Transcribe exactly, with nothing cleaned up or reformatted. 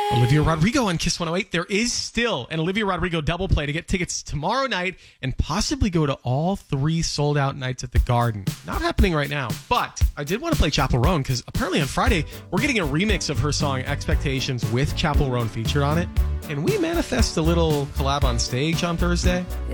Olivia Rodrigo on Kiss one oh eight. There is still an Olivia Rodrigo double play to get tickets tomorrow night and possibly go to all three sold out nights at the Garden. Not happening right now, but I did want to play Chappell Roan because apparently on Friday we're getting a remix of her song Expectations with Chappell Roan featured on it. And we manifest a little collab on stage on Thursday.